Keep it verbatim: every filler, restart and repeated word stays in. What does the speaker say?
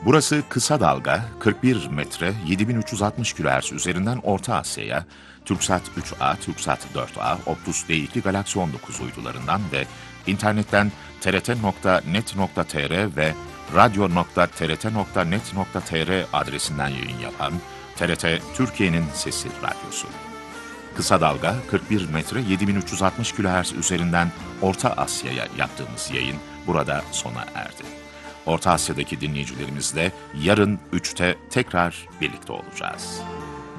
Burası kısa dalga kırk bir metre yedi bin üç yüz altmış kilohertz üzerinden Orta Asya'ya, Türksat üç A, Türksat dört A, Optus D iki Galaxy on dokuz uydularından ve internetten t r t nokta net nokta t r ve radyo nokta t r t nokta net nokta t r adresinden yayın yapan T R T Türkiye'nin Sesi Radyosu. Kısa dalga kırk bir metre yedi bin üç yüz altmış kilohertz üzerinden Orta Asya'ya yaptığımız yayın burada sona erdi. Orta Asya'daki dinleyicilerimizle yarın üçte tekrar birlikte olacağız.